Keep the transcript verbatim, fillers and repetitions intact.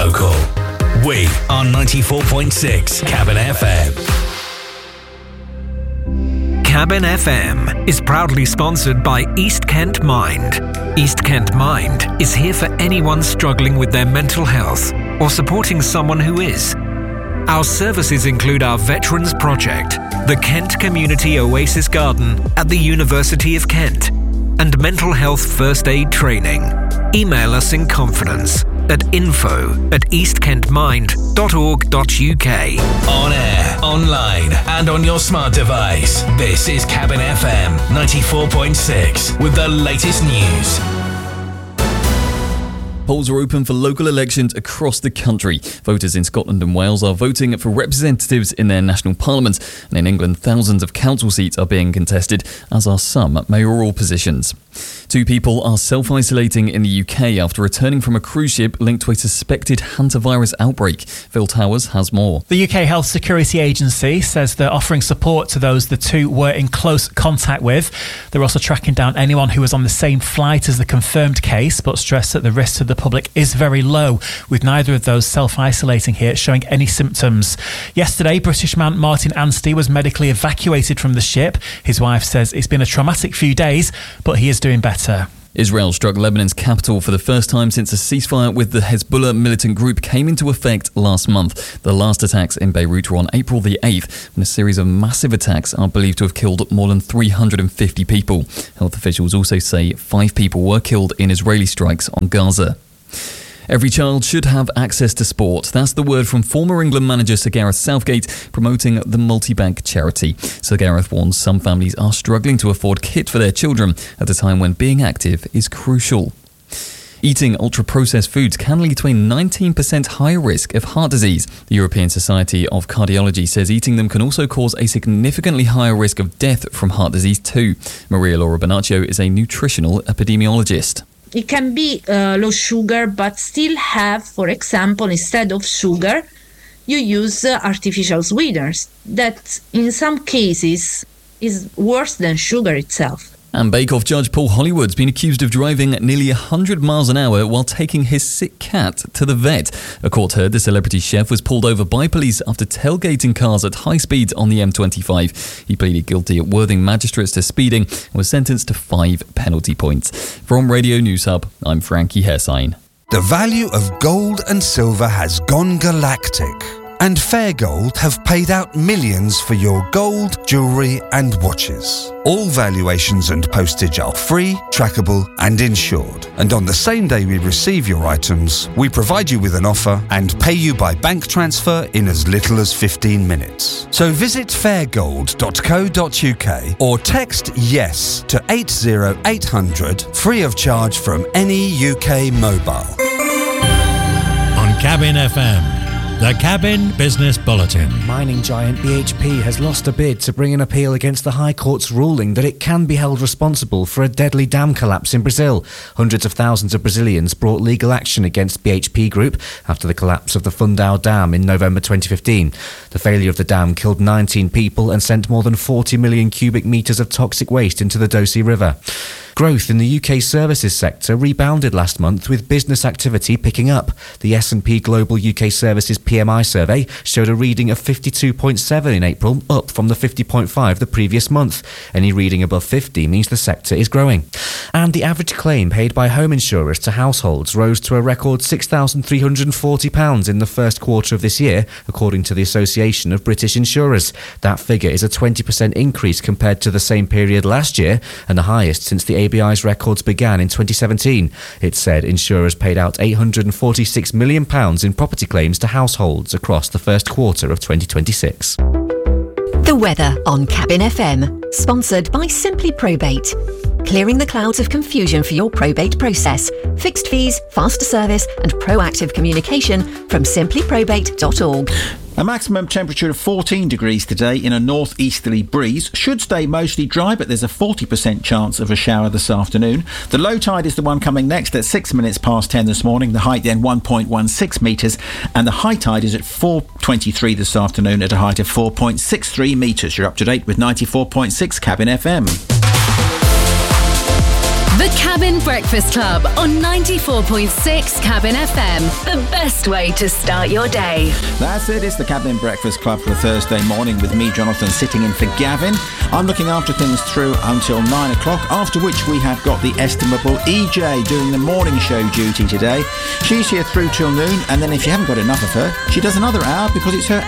local. We are ninety-four point six Cabin F M. Cabin F M is proudly sponsored by East Kent Mind. East Kent Mind is here for anyone struggling with their mental health or supporting someone who is. Our services include our Veterans Project, the Kent Community Oasis Garden at the University of Kent, and mental health first aid training. Email us in confidence at info at eastkentmind.org.uk. On air, online, and on your smart device. This is Cabin F M ninety-four point six with the latest news. Polls are open for local elections across the country. Voters in Scotland and Wales are voting for representatives in their national parliament. And in England, thousands of council seats are being contested, as are some mayoral positions. Two people are self-isolating in the U K after returning from a cruise ship linked to a suspected hantavirus outbreak. Phil Towers has more. The U K Health Security Agency says they're offering support to those the two were in close contact with. They're also tracking down anyone who was on the same flight as the confirmed case, but stress that the risk to the public is very low, with neither of those self-isolating here showing any symptoms. Yesterday, British man Martin Anstey was medically evacuated from the ship. His wife says it's been a traumatic few days, but he is doing better. Israel struck Lebanon's capital for the first time since a ceasefire with the Hezbollah militant group came into effect last month. The last attacks in Beirut were on April the eighth, when a series of massive attacks are believed to have killed more than three hundred fifty people. Health officials also say five people were killed in Israeli strikes on Gaza. Every child should have access to sport. That's the word from former England manager Sir Gareth Southgate, promoting the multi-bank charity. Sir Gareth warns some families are struggling to afford kit for their children at a time when being active is crucial. Eating ultra-processed foods can lead to a nineteen percent higher risk of heart disease. The European Society of Cardiology says eating them can also cause a significantly higher risk of death from heart disease too. Maria Laura Bonaccio is a nutritional epidemiologist. It can be uh, low sugar, but still have, for example, instead of sugar, you use uh, artificial sweeteners. That, in some cases, is worse than sugar itself. And Bake Off judge Paul Hollywood's been accused of driving nearly one hundred miles an hour while taking his sick cat to the vet. A court heard the celebrity chef was pulled over by police after tailgating cars at high speeds on the M twenty-five. He pleaded guilty at Worthing Magistrates to speeding and was sentenced to five penalty points. From Radio News Hub, I'm Frankie Hessine. The value of gold and silver has gone galactic. And Fair Gold have paid out millions for your gold, jewellery and watches. All valuations and postage are free, trackable and insured. And on the same day we receive your items, we provide you with an offer and pay you by bank transfer in as little as fifteen minutes. So visit fairgold dot co dot uk or text YES to eight zero eight hundred free of charge from any U K mobile. On Cabin F M. The Cabin Business Bulletin. Mining giant B H P has lost a bid to bring an appeal against the High Court's ruling that it can be held responsible for a deadly dam collapse in Brazil. Hundreds of thousands of Brazilians brought legal action against B H P Group after the collapse of the Fundão Dam in November twenty fifteen. The failure of the dam killed nineteen people and sent more than forty million cubic metres of toxic waste into the Doce River. Growth in the U K services sector rebounded last month with business activity picking up. The S and P Global U K Services P M I survey showed a reading of fifty-two point seven in April, up from the fifty point five the previous month. Any reading above fifty means the sector is growing. And the average claim paid by home insurers to households rose to a record six thousand three hundred forty pounds in the first quarter of this year, according to the Association of British Insurers. That figure is a twenty percent increase compared to the same period last year and the highest since the A B I's records began in twenty seventeen. It said insurers paid out eight hundred forty-six million pounds in property claims to households across the first quarter of twenty twenty-six. The weather on Cabin F M, sponsored by Simply Probate. Clearing the clouds of confusion for your probate process. Fixed fees, faster service and proactive communication from simply probate dot org. A maximum temperature of fourteen degrees today in a northeasterly breeze. Should stay mostly dry, but there's a forty percent chance of a shower this afternoon. The low tide is the one coming next at six minutes past ten this morning. The height then one point one six metres. And the high tide is at four twenty-three this afternoon at a height of four point six three metres. You're up to date with ninety-four point six Cabin F M. The Cabin Breakfast Club on ninety-four point six Cabin F M. The best way to start your day. That's it. It's the Cabin Breakfast Club for a Thursday morning with me, Jonathan, sitting in for Gavin. I'm looking after things through until nine o'clock, after which we have got the estimable E J doing the morning show duty today. She's here through till noon, and then if you haven't got enough of her, she does another hour because it's her